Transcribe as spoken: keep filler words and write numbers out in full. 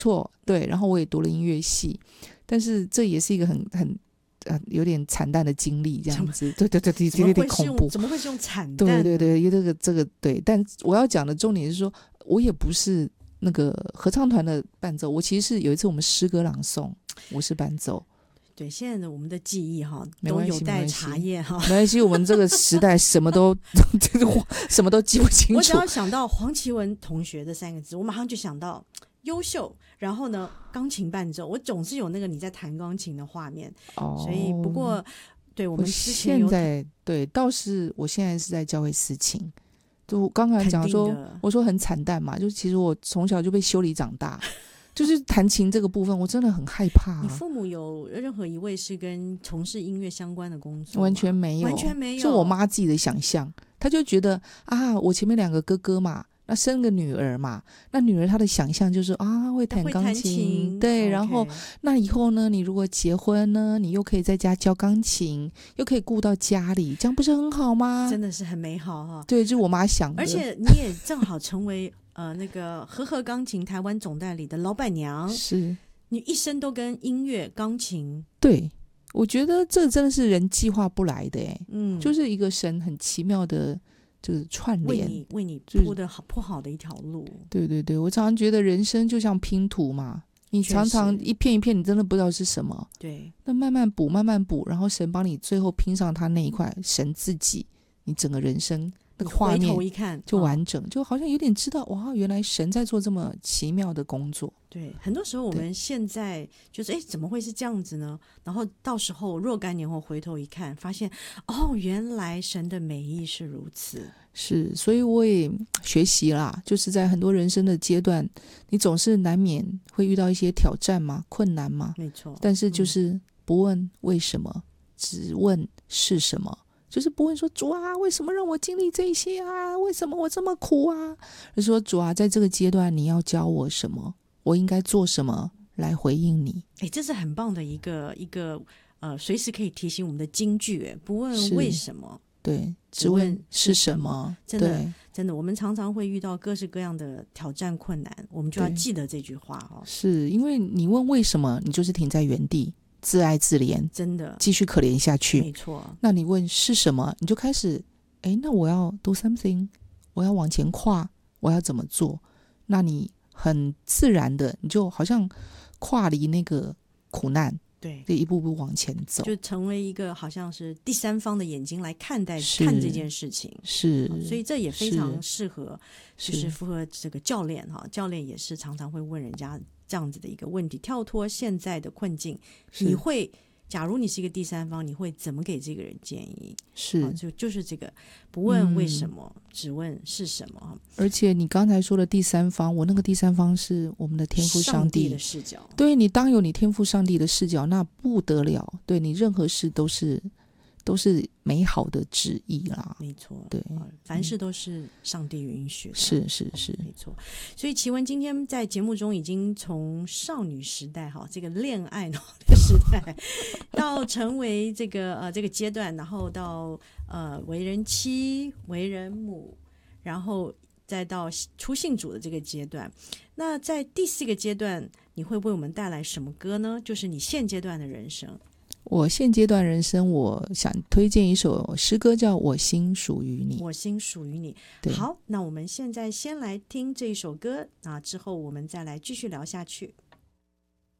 错，对，然后我也读了音乐系，但是这也是一个很很呃有点惨淡的经历，这样子，对对对对，有点恐怖。 怎么会是用惨淡呢？ 对对对，这个这个对，但我要讲的重点是说，我也不是那个合唱团的伴奏，我其实是有一次我们诗歌朗诵，我是伴奏。 对，现在的我们的记忆哈都有待查验哈， 没关系，我们这个时代什么都什么都记不清楚。 我只要想到黄绮雯同学这三个字，我马上就想到优秀，然后呢钢琴伴奏，我总是有那个你在弹钢琴的画面。哦，所以不过对我们之前有我现在对倒是我现在是在教会司琴，就刚才讲说我说很惨淡嘛，就其实我从小就被修理长大。就是弹琴这个部分我真的很害怕、啊、 你父母有任何一位是跟从事音乐相关的工作吗？ 完全没有， 完全没有， 是我妈自己的想象。她就觉得啊，我前面两个哥哥嘛，那生个女儿嘛，那女儿她的想象就是啊会弹钢琴，对、okay. 然后那以后呢你如果结婚呢，你又可以在家教钢琴，又可以顾到家里，这样不是很好吗？ 真的是很美好哈、哦。 对，就是我妈想的。 而且你也正好成为呃，那个和和钢琴台湾总代理的老板娘， 是你一生都跟音乐钢琴。 对，我觉得这真的是人计划不来的耶，嗯，就是一个神很奇妙的就是串联， 为你为你铺的好铺好的一条路。 对对对，我常常觉得人生就像拼图嘛，你常常一片一片你真的不知道是什么， 对， 那慢慢补慢慢补，然后神帮你最后拼上他那一块，神自己你整个人生那个画面回头一看就完整、哦、就好像有点知道哇，原来神在做这么奇妙的工作。 对，很多时候我们现在就是哎，怎么会是这样子呢？然后到时候若干年后回头一看，发现哦，原来神的美意是如此。 是，所以我也学习啦，就是在很多人生的阶段，你总是难免会遇到一些挑战嘛，困难嘛， 没错。 但是就是不问为什么、嗯、只问是什么，就是不问说主啊为什么让我经历这些啊，为什么我这么苦啊，而说主啊在这个阶段你要教我什么，我应该做什么来回应你。 诶，这是很棒的一个一个呃，随时可以提醒我们的金句，不问为什么， 对，只问是什么。 真的真的，我们常常会遇到各式各样的挑战困难，我们就要记得这句话哦。 是因为你问为什么，你就是停在原地，自爱自怜， 真的继续可怜下去。 没错。 那你问是什么，你就开始诶，那我要 do something， 我要往前跨，我要怎么做，那你很自然的你就好像跨离那个苦难， 对， 就一步步往前走， 就成为一个好像是第三方的眼睛来看待看这件事情。 是、 哦、所以这也非常适合，就是符合这个教练哈，教练也是常常会问人家这样子的一个问题，跳脱现在的困境，你会假如你是一个第三方，你会怎么给这个人建议？ 是、 哦、就就是这个不问为什么、嗯、只问是什么。 而且你刚才说的第三方，我那个第三方是我们的天父上帝， 上帝的视角。 对，你当有你天父上帝的视角，那不得了，对，你任何事都是都是美好的旨意啦。 没错， 对、 呃、凡事都是上帝允许的。 是是是、 哦、没错。所以绮雯今天在节目中已经从少女时代哈，这个恋爱的时代到成为这个呃这个阶段，然后到呃为人妻为人母，然后再到初信主的这个阶段。那在第四个阶段你会为我们带来什么歌呢？就是你现阶段的人生。 我现阶段人生，我想推荐一首诗歌叫我心属于你。 我心属于你。好，那我们现在先来听这一首歌，那之后我们再来继续聊下去。